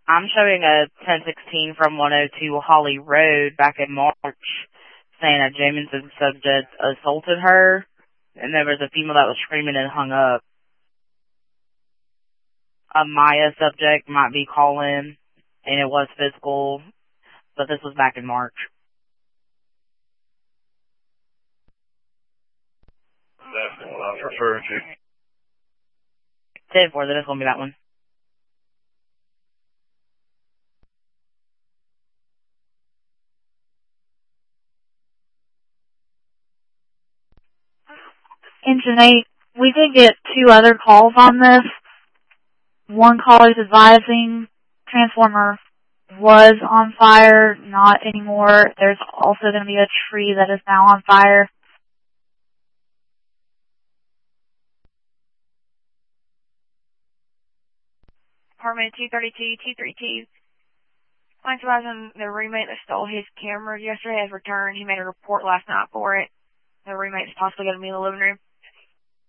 I'm showing a 1016 from 102 Holly Road back in March saying a Jamison subject assaulted her, and there was a female that was screaming and hung up. A Maya subject might be calling, and it was physical, but this was back in March. That's the one I was referring to. 10-4, then it's going to be that one. Engine 8, we did get 2 other calls on this. One caller is advising transformer was on fire, not anymore. There's also going to be a tree that is now on fire. Apartment 232, 232. Client's advising the roommate that stole his cameras yesterday has returned. He made a report last night for it. The roommate's possibly going to be in the living room.